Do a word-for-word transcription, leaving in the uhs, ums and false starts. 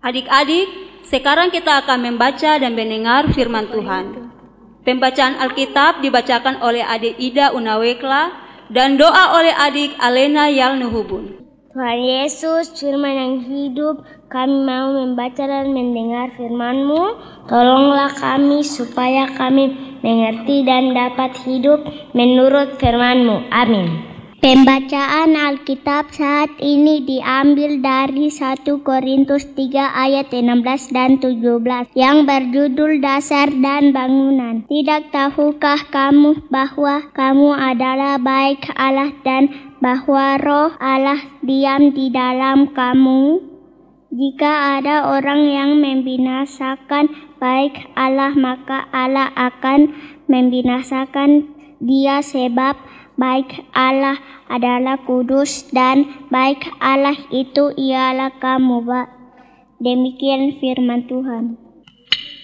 Adik-adik, sekarang kita akan membaca dan mendengar firman Tuhan. Pembacaan Alkitab dibacakan oleh adik Ida Unawekla dan doa oleh adik Alena Yalnuhubun. Tuhan Yesus, firman yang hidup, kami mau membaca dan mendengar firman-Mu. Tolonglah kami supaya kami mengerti dan dapat hidup menurut firman-Mu. Amin. Pembacaan Alkitab saat ini diambil dari satu Korintus tiga ayat enam belas dan tujuh belas yang berjudul Dasar dan Bangunan. Tidak tahukah kamu bahwa kamu adalah baik Allah dan bahwa roh Allah diam di dalam kamu? Jika ada orang yang membinasakan baik Allah, maka Allah akan membinasakan dia, sebab baik Allah adalah kudus dan baik Allah itu ialah kamu. Demikian firman Tuhan.